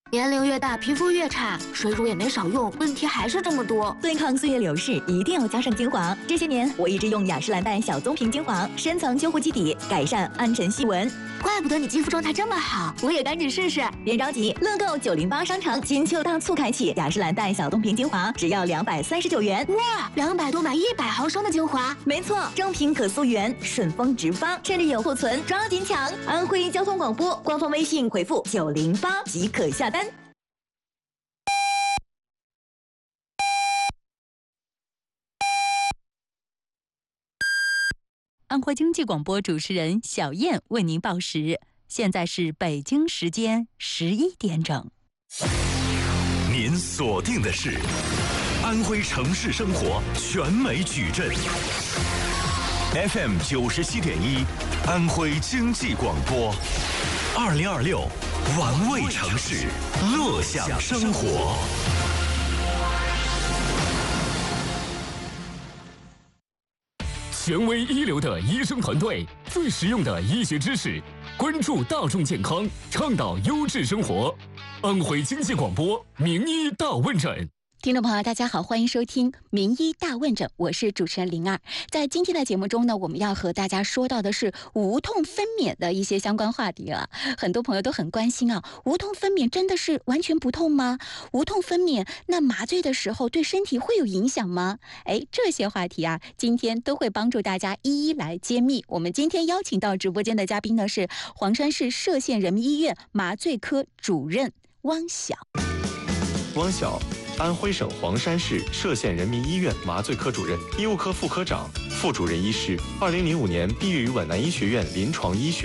年龄越大，皮肤越差，水乳也没少用，问题还是这么多。 对抗岁月流逝，一定要加上精华。这些年，我一直用雅诗兰黛小棕瓶精华，深层修护基底，改善暗沉细纹。 怪不得你肌肤状态这么好，我也赶紧试试。 别着急，乐购908商城金秋大促开启，雅诗兰黛小棕瓶精华只要239元。 哇，200多买100毫升的精华。 没错，正品可溯源，顺丰直发，趁着有库存，抓紧抢！安徽交通广播官方微信回复908即可下单。 安徽经济广播主持人小燕为您报时，现在是北京时间11点整。 您锁定的是安徽城市生活全美矩阵 FM 97.1，安徽经济广播，2026玩味城市，乐享生活。 权威一流的医生团队，最实用的医学知识，关注大众健康，倡导优质生活。安徽经济广播名医大问诊。 听众朋友，大家好，欢迎收听《名医大问诊》，我是主持人灵儿。在今天的节目中呢，我们要和大家说到的是无痛分娩的一些相关话题啊。很多朋友都很关心啊，无痛分娩真的是完全不痛吗？无痛分娩那麻醉的时候对身体会有影响吗？这些话题啊，今天都会帮助大家一一来揭秘。我们今天邀请到直播间的嘉宾呢是黄山市歙县人民医院麻醉科主任汪晓。 汪晓，安徽省黄山市歙县人民医院麻醉科主任、医务科副科长、副主任医师。2005年毕业于皖南医学院临床医学